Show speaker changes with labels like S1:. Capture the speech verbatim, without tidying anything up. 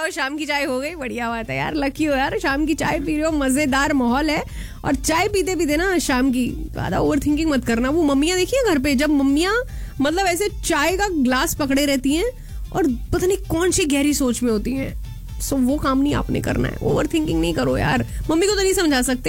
S1: जाओ, शाम की चाय हो गई, बढ़िया बात है यार, लकी हो यार, शाम की चाय पी रहे हो, मजेदार माहौल है। और चाय पीते पीते ना शाम की ज्यादा ओवर थिंकिंग मत करना। वो मम्मियाँ देखिए घर पे, जब मम्मियाँ मतलब ऐसे चाय का ग्लास पकड़े रहती हैं और पता नहीं कौन सी गहरी सोच में होती हैं, सो वो काम नहीं आपने करना है। ओवर थिंकिंग नहीं करो यार, मम्मी को तो नहीं समझा सकते।